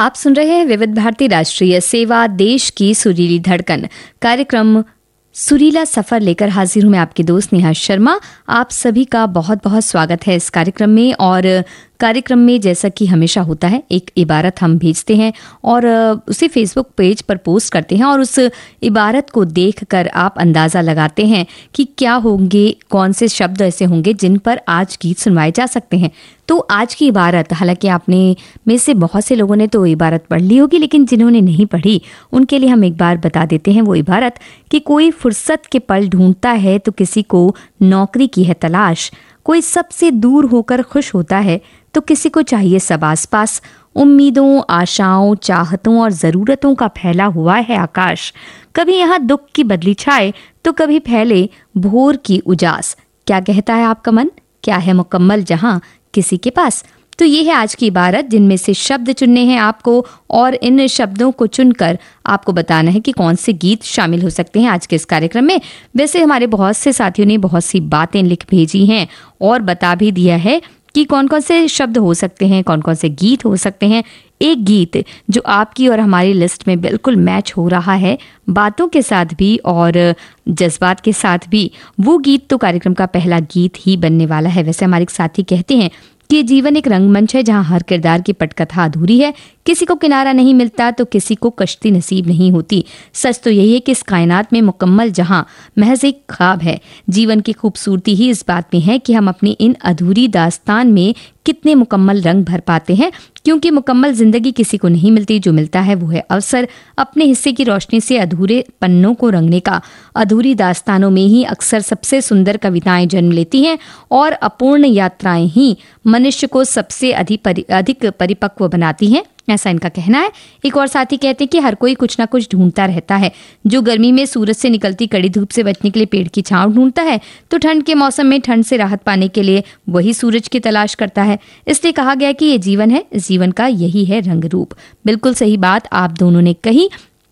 आप सुन रहे हैं विविध भारती राष्ट्रीय सेवा, देश की सुरीली धड़कन। कार्यक्रम सुरीला सफर लेकर हाजिर हूं मैं आपकी दोस्त नेहा शर्मा। आप सभी का बहुत बहुत स्वागत है इस कार्यक्रम में। और कार्यक्रम में जैसा कि हमेशा होता है, एक इबारत हम भेजते हैं और उसे फेसबुक पेज पर पोस्ट करते हैं और उस इबारत को देखकर आप अंदाज़ा लगाते हैं कि क्या होंगे, कौन से शब्द ऐसे होंगे जिन पर आज गीत सुनवाए जा सकते हैं। तो आज की इबारत, हालांकि आपने में से बहुत से लोगों ने तो इबारत पढ़ ली होगी, लेकिन जिन्होंने नहीं पढ़ी उनके लिए हम एक बार बता देते हैं वो इबारत कि कोई फुर्सत के पल ढूंढता है तो किसी को नौकरी की है तलाश, कोई सबसे दूर होकर खुश होता है तो किसी को चाहिए सब आसपास, उम्मीदों, आशाओं, चाहतों और ज़रूरतों का फैला हुआ है आकाश। कभी यहाँ दुख की बदली छाए तो कभी फैले भोर की उजास। क्या कहता है आपका मन, क्या है मुकम्मल जहां किसी के पास। तो ये है आज की इबारत, जिनमें से शब्द चुनने हैं आपको और इन शब्दों को चुनकर आपको बताना है कि कौन से गीत शामिल हो सकते हैं आज के इस कार्यक्रम में। वैसे हमारे बहुत से साथियों ने बहुत सी बातें लिख भेजी हैं और बता भी दिया है कि कौन कौन से शब्द हो सकते हैं, कौन कौन से गीत हो सकते हैं। एक गीत जो आपकी और हमारी लिस्ट में बिल्कुल मैच हो रहा है, बातों के साथ भी और जज्बात के साथ भी, वो गीत तो कार्यक्रम का पहला गीत ही बनने वाला है। वैसे हमारे एक साथी कहते हैं कि जीवन एक रंगमंच है जहां हर किरदार की पटकथा अधूरी है, किसी को किनारा नहीं मिलता तो किसी को कश्ती नसीब नहीं होती। सच तो यही है कि इस कायनात में मुकम्मल जहां महज एक ख्वाब है। जीवन की खूबसूरती ही इस बात में है कि हम अपनी इन अधूरी दास्तान में कितने मुकम्मल रंग भर पाते हैं, क्योंकि मुकम्मल जिंदगी किसी को नहीं मिलती। जो मिलता है वो है अवसर अपने हिस्से की रोशनी से अधूरे पन्नों को रंगने का। अधूरी दास्तानों में ही अक्सर सबसे सुंदर कविताएं जन्म लेती हैं और अपूर्ण यात्राएं ही मनुष्य को सबसे अधिक परिपक्व बनाती हैं, ऐसा इनका कहना है। एक और साथी कहते हैं कि हर कोई कुछ ना कुछ ढूंढता रहता है। जो गर्मी में सूरज से निकलती कड़ी धूप से बचने के लिए पेड़ की छांव ढूंढता है, तो ठंड के मौसम में ठंड से राहत पाने के लिए वही सूरज की तलाश करता है। इसलिए कहा गया कि ये जीवन है, इस जीवन का यही है रंग रूप। बिल्कुल सही बात आप दोनों ने कही।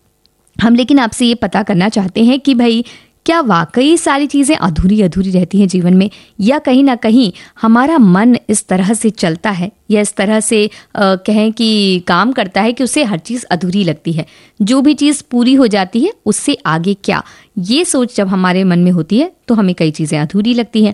हम लेकिन आपसे ये पता करना चाहते हैं कि भाई क्या वाकई सारी चीज़ें अधूरी अधूरी रहती हैं जीवन में, या कहीं ना कहीं हमारा मन इस तरह से चलता है या इस तरह से कहें कि काम करता है कि उसे हर चीज़ अधूरी लगती है। जो भी चीज़ पूरी हो जाती है उससे आगे क्या, ये सोच जब हमारे मन में होती है तो हमें कई चीज़ें अधूरी लगती हैं।